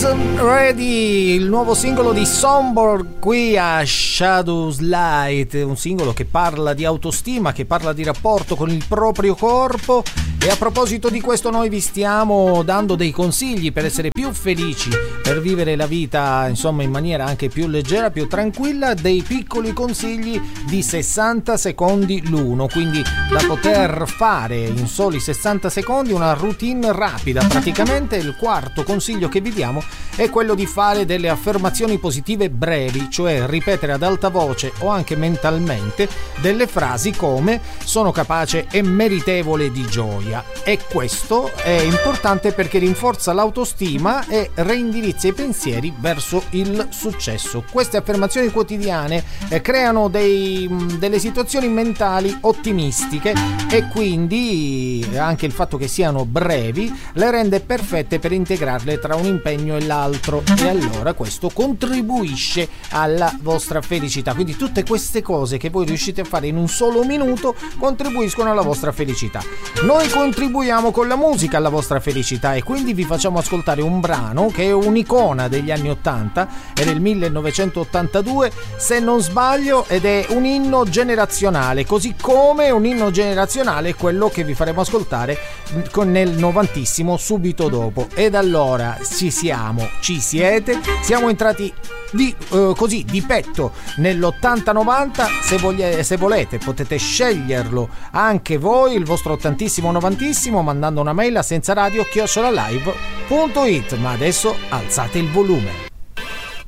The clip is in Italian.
Ready, il nuovo singolo di Somborg qui a Shadows Light, un singolo che parla di autostima, che parla di rapporto con il proprio corpo. E a proposito di questo noi vi stiamo dando dei consigli per essere più felici, per vivere la vita insomma in maniera anche più leggera, più tranquilla, dei piccoli consigli di 60 secondi l'uno, quindi da poter fare in soli 60 secondi una routine rapida. Praticamente il quarto consiglio che vi diamo è quello di fare delle affermazioni positive brevi, cioè ripetere ad alta voce o anche mentalmente delle frasi come sono capace e meritevole di gioia. E questo è importante perché rinforza l'autostima e reindirizza i pensieri verso il successo. Queste affermazioni quotidiane creano delle situazioni mentali ottimistiche e quindi anche il fatto che siano brevi le rende perfette per integrarle tra un impegno e l'altro, e allora questo contribuisce alla vostra felicità. Quindi tutte queste cose che voi riuscite a fare in un solo minuto contribuiscono alla vostra felicità. Noi contribuiamo con la musica alla vostra felicità e quindi vi facciamo ascoltare un brano che è un'icona degli anni 80, è del 1982 se non sbaglio, ed è un inno generazionale, così come un inno generazionale è quello che vi faremo ascoltare nel novantissimo subito dopo. Ed allora ci siete, siamo entrati di petto nell'80-90. Se volete potete sceglierlo anche voi, il vostro 80-90, mandando una mail a senzaradio@live.it. Ma adesso alzate il volume.